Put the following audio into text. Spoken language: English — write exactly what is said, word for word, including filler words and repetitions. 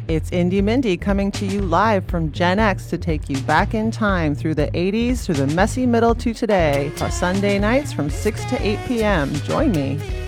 It's Indie Mindy coming to you live from Gen X to take you back in time through the eighties, through the messy middle to today, for Sunday nights from six to eight p.m. Join me.